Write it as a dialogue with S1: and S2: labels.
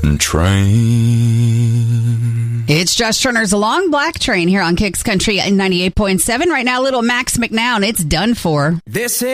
S1: train.
S2: It's Josh Turner's Long Black Train here on Kicks Country 98.7. Right now, little Max McNown. It's done for.
S3: This